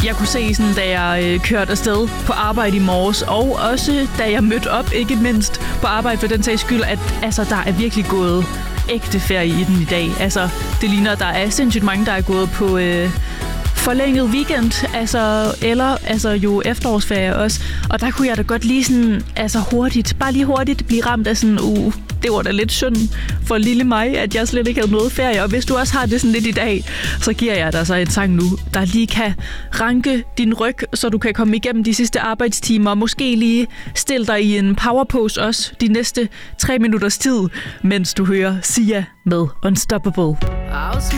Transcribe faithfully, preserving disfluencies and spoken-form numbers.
jeg kunne se, sådan, da jeg øh, kørte afsted på arbejde i morges, og også da jeg mødte op, ikke mindst på arbejde for den sags skyld, at altså, der er virkelig gået ægte ferie i den i dag. Altså, det ligner, at der er sindssygt mange, der er gået på øh, forlænget weekend, altså, eller altså, jo efterårsferie også. Og der kunne jeg da godt lige sådan, altså hurtigt, bare lige hurtigt blive ramt af sådan, uh, det var da lidt synd for lille mig, at jeg slet ikke havde noget ferie. Og hvis du også har det sådan lidt i dag, så giver jeg dig så en sang nu, der lige kan ranke din ryg, så du kan komme igennem de sidste arbejdstimer, og måske lige stille dig i en powerpose også de næste tre minutters tid, mens du hører Sia med Unstoppable.